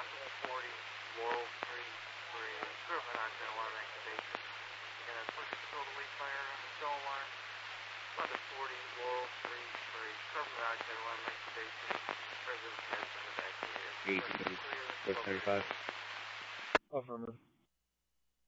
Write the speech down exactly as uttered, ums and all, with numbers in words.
forty, Laurel Street, for a carbon monoxide alarm activation. And a push control to lead fire on the cell alarm. eleven forty, Laurel Street, for a carbon monoxide alarm activation. Residents has been evacuated. eighteen, four seventy-five. Affirmative.